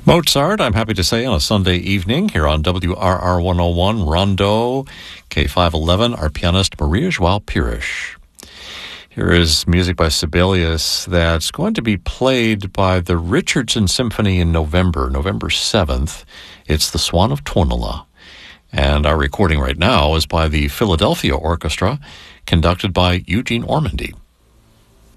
Mozart, I'm happy to say, on a Sunday evening here on WRR 101 Rondo, K511, our pianist Maria João Pires. Here is music by Sibelius that's going to be played by the Richardson Symphony in November 7th. It's The Swan of Tuonela. And our recording right now is by the Philadelphia Orchestra, conducted by Eugene Ormandy.